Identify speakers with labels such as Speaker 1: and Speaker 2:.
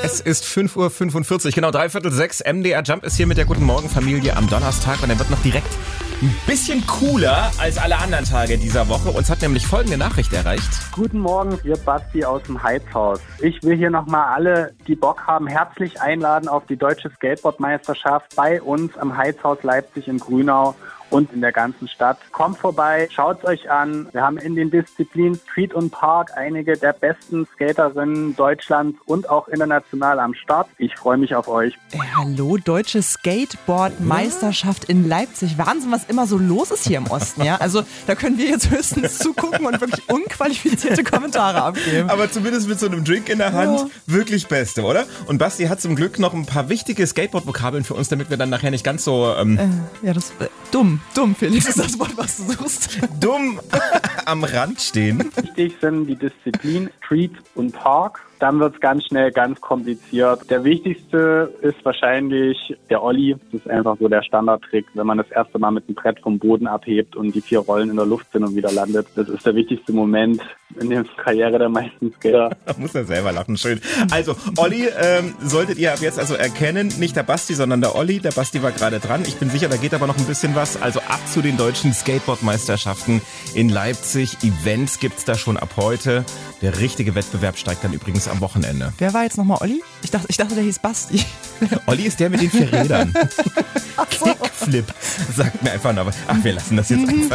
Speaker 1: Es ist 5:45 Uhr, genau 5:45. MDR Jump ist hier mit der Guten Morgen Familie am Donnerstag und er wird noch direkt ein bisschen cooler als alle anderen Tage dieser Woche. Uns hat nämlich folgende Nachricht erreicht.
Speaker 2: Guten Morgen, hier Basti aus dem Heizhaus. Ich will hier nochmal alle, die Bock haben, herzlich einladen auf die Deutsche Skateboardmeisterschaft bei uns am Heizhaus Leipzig in Grünau und in der ganzen Stadt. Kommt vorbei, schaut's euch an. Wir haben in den Disziplinen Street und Park einige der besten Skaterinnen Deutschlands und auch international am Start. Ich freue mich auf euch.
Speaker 3: Hallo, Deutsche Skateboard-Meisterschaft in Leipzig. Wahnsinn, was immer so los ist hier im Osten, ja? Also da können wir jetzt höchstens zugucken und wirklich unqualifizierte Kommentare abgeben.
Speaker 1: Aber zumindest mit so einem Drink in der Hand wirklich Beste, oder? Und Basti hat zum Glück noch ein paar wichtige Skateboard-Vokabeln für uns, damit wir dann nachher nicht ganz so... Dumm, Felix, ist das Wort, was du suchst. Dumm am Rand stehen.
Speaker 2: Wichtig sind die Disziplinen Street und Park. Dann wird es ganz schnell ganz kompliziert. Der wichtigste ist wahrscheinlich der Olli. Das ist einfach so der Standardtrick, wenn man das erste Mal mit dem Brett vom Boden abhebt und die 4 Rollen in der Luft sind und wieder landet. Das ist der wichtigste Moment in der Karriere der meisten Skater.
Speaker 1: Da muss er selber lachen, schön. Also, Olli solltet ihr ab jetzt also erkennen, nicht der Basti, sondern der Olli. Der Basti war gerade dran. Ich bin sicher, da geht aber noch ein bisschen was. Also ab zu den deutschen Skateboard-Meisterschaften in Leipzig. Events gibt's da schon ab heute. Der richtige Wettbewerb steigt dann übrigens am Wochenende.
Speaker 3: Wer war jetzt nochmal Olli? Ich dachte, der hieß Basti.
Speaker 1: Olli ist der mit den 4 Rädern. Kickflip, sagt mir einfach noch. Ach, wir lassen das jetzt einfach.